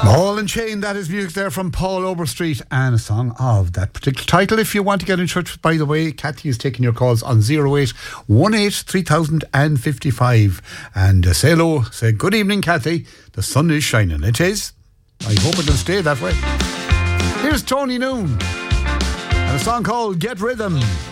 Ball and Chain, that is music there from Paul Overstreet, and a song of that particular title. If you want to get in touch, by the way, Kathy is taking your calls on 0818 3055 and say hello, say good evening, Kathy. The sun is shining. It is. I hope it'll stay that way. Here's Tony Noon and a song called Get Rhythm.